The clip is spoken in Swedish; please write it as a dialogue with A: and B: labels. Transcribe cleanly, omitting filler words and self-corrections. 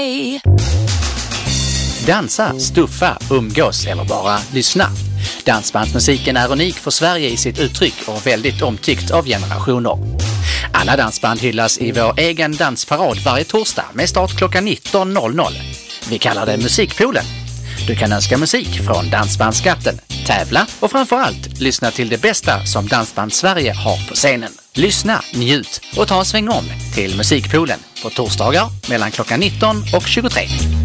A: Dansa, stuffa, umgås eller bara lyssna. Dansbandsmusiken är unik för Sverige i sitt uttryck och väldigt omtyckt av generationer. Alla dansband hyllas i vår egen dansparad varje torsdag med start klockan 19.00. Vi kallar det Musikpoolen. Du kan önska musik från Dansbandsskatten, tävla och framförallt lyssna till det bästa som Dansband Sverige har på scenen. Lyssna, njut och ta en sväng om till Musikpoolen på torsdagar mellan klockan 19 och 23.